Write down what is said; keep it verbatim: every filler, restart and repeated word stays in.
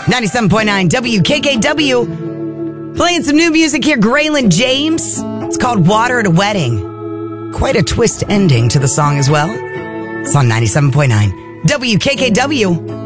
ninety-seven point nine W K K W. Playing some new music here, Graylin James. It's called Water at a Wedding. Quite a twist ending to the song as well. It's on ninety-seven point nine W K K W.